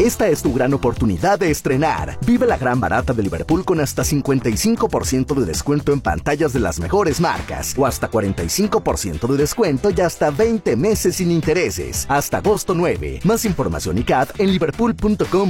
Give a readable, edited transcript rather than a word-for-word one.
Esta es tu gran oportunidad de estrenar. Vive la gran barata de Liverpool con hasta 55% de descuento en pantallas de las mejores marcas o hasta 45% de descuento y hasta 20 meses sin intereses. Hasta agosto 9. Más información y CAT en liverpool.com.co.